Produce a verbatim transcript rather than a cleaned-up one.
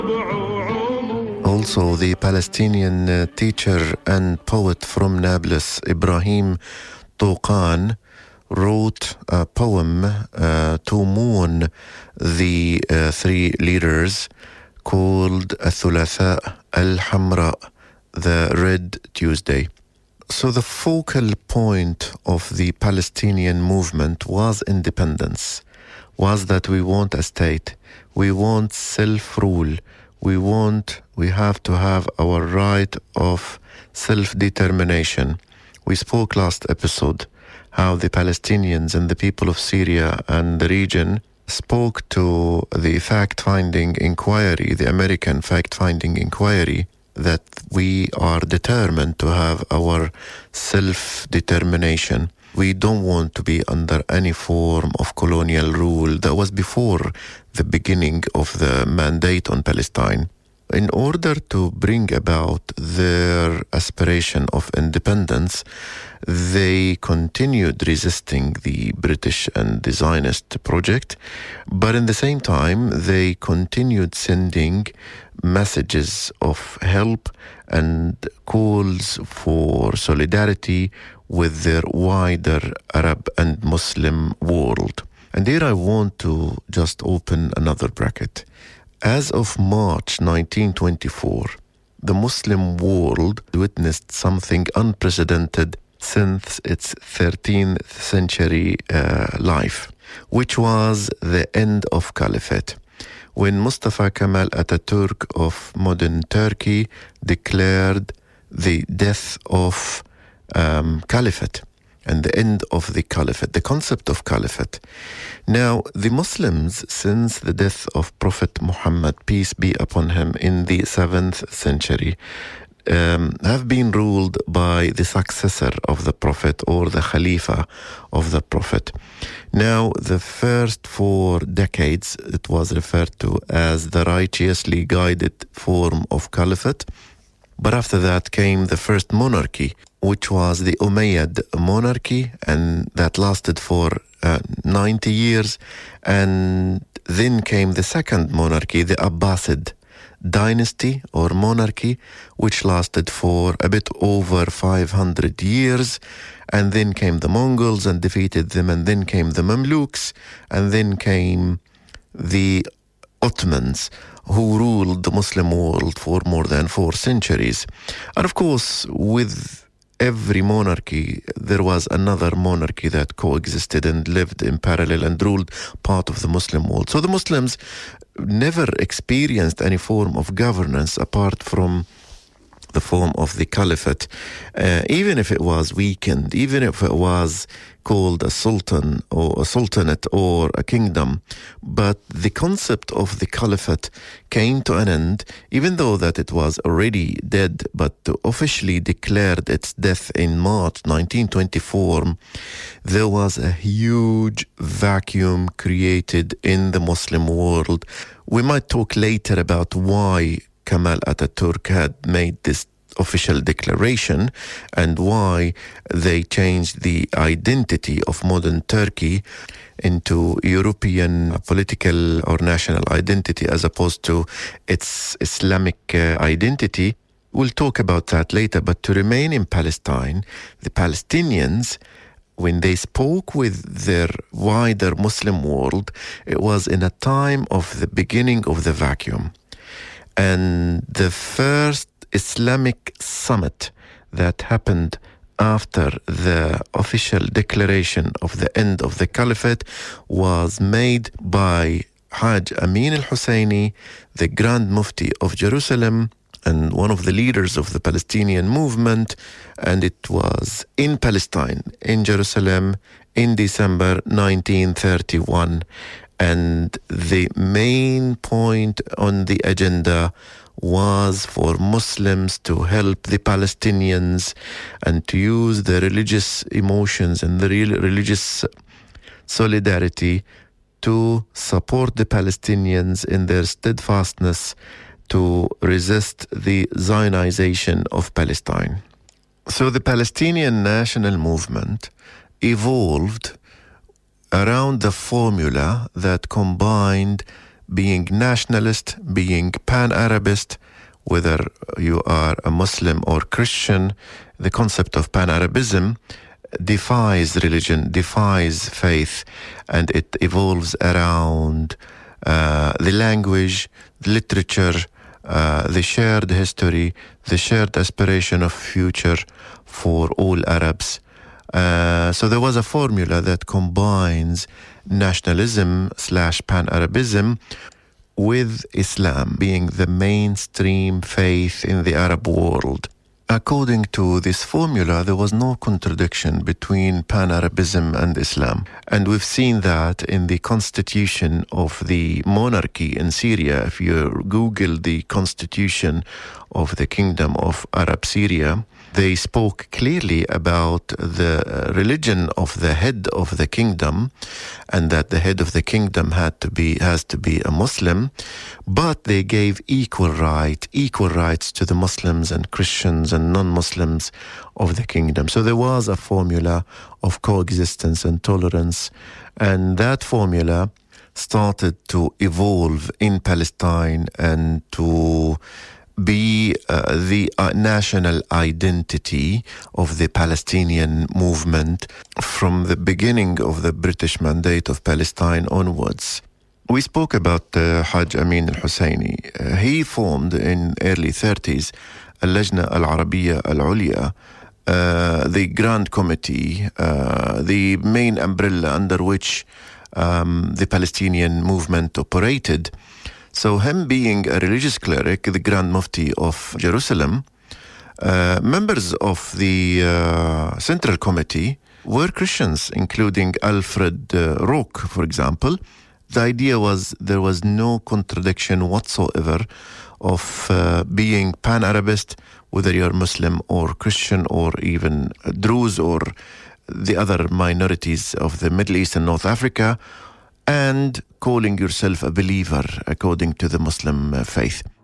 Also, the Palestinian uh, teacher and poet from Nablus, Ibrahim Touqan, wrote a poem uh, to mourn the uh, three leaders called Thulatha al-Hamra, the Red Tuesday. So the focal point of the Palestinian movement was independence, was that we want a state, we want self-rule, we want, we have to have our right of self-determination. We spoke last episode how the Palestinians and the people of Syria and the region spoke to the fact-finding inquiry, the American fact-finding inquiry, that we are determined to have our self-determination. We don't want to be under any form of colonial rule. That was before the beginning of the mandate on Palestine. In order to bring about their aspiration of independence, they continued resisting the British and the Zionist project, but in the same time, they continued sending messages of help and calls for solidarity with their wider Arab and Muslim world. And here I want to just open another bracket. As of March nineteen twenty-four, the Muslim world witnessed something unprecedented since its thirteenth century uh, life, which was the end of caliphate. When Mustafa Kemal Ataturk of modern Turkey declared the death of um, caliphate and the end of the caliphate, the concept of caliphate. Now, the Muslims, since the death of Prophet Muhammad, peace be upon him, in the seventh century, um, have been ruled by the successor of the Prophet or the Khalifa of the Prophet. Now, the first four decades, it was referred to as the righteously guided form of caliphate. But after that came the first monarchy, which was the Umayyad monarchy, and that lasted for uh, ninety years. And then came the second monarchy, the Abbasid dynasty or monarchy, which lasted for a bit over five hundred years. And then came the Mongols and defeated them, and then came the Mamluks, and then came the Ottomans, who ruled the Muslim world for more than four centuries. And of course, with every monarchy, there was another monarchy that coexisted and lived in parallel and ruled part of the Muslim world. So the Muslims never experienced any form of governance apart from the form of the caliphate, uh, even if it was weakened, even if it was called a sultan or a sultanate or a kingdom. But the concept of the caliphate came to an end, even though that it was already dead, but officially declared its death in March nineteen twenty-four, there was a huge vacuum created in the Muslim world. We might talk later about why Kemal Ataturk had made this official declaration and why they changed the identity of modern Turkey into European political or national identity as opposed to its Islamic uh, identity. We'll talk about that later, but to remain in Palestine, the Palestinians, when they spoke with their wider Muslim world, it was in a time of the beginning of the vacuum. And the first Islamic summit that happened after the official declaration of the end of the caliphate was made by Hajj Amin al-Husseini, the Grand Mufti of Jerusalem and one of the leaders of the Palestinian movement, and it was in Palestine, in Jerusalem, in December nineteen thirty-one. And the main point on the agenda was for Muslims to help the Palestinians and to use the religious emotions and the real religious solidarity to support the Palestinians in their steadfastness to resist the Zionization of Palestine. So the Palestinian national movement evolved around the formula that combined being nationalist, being pan-Arabist, whether you are a Muslim or Christian, the concept of pan-Arabism defies religion, defies faith, and it evolves around uh, the language, the literature, uh, the shared history, the shared aspiration of future for all Arabs. Uh, so there was a formula that combines nationalism slash pan-Arabism with Islam being the mainstream faith in the Arab world. According to this formula, there was no contradiction between pan-Arabism and Islam. And we've seen that in the constitution of the monarchy in Syria. If you Google the constitution of the Kingdom of Arab Syria, they spoke clearly about the religion of the head of the kingdom, and that the head of the kingdom had to be has to be a Muslim, but they gave equal right, equal rights to the Muslims and Christians and non-Muslims of the kingdom. So there was a formula of coexistence and tolerance, and that formula started to evolve in Palestine and to be uh, the uh, national identity of the Palestinian movement from the beginning of the British Mandate of Palestine onwards. We spoke about uh, Hajj Amin al-Husseini. Uh, he formed in early thirties Al-Lajna Al-Arabiya Al-Ulya, uh, the Grand Committee, uh, the main umbrella under which um, the Palestinian movement operated. So him being a religious cleric, the Grand Mufti of Jerusalem, uh, members of the uh, Central Committee were Christians, including Alfred uh, Roque, for example. The idea was there was no contradiction whatsoever of uh, being pan-Arabist, whether you're Muslim or Christian or even Druze or the other minorities of the Middle East and North Africa, and calling yourself a believer according to the Muslim faith.